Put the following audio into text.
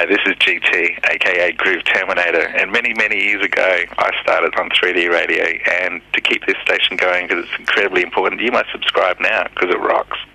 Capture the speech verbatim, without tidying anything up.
Hi, this is G T, aka Groove Terminator, and many, many years ago I started on three D Radio, and to keep this station going, because it's incredibly important, you must subscribe now, because it rocks.